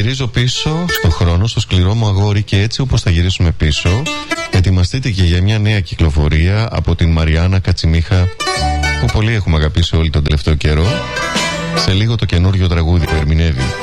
Γυρίζω πίσω στο χρόνο, στο σκληρό μου αγόρι, και έτσι όπως θα γυρίσουμε πίσω, ετοιμαστείτε και για μια νέα κυκλοφορία από την Μαριάννα Κατσιμίχα, που πολύ έχουμε αγαπήσει όλοι τον τελευταίο καιρό. Σε λίγο το καινούριο τραγούδι που ερμηνεύει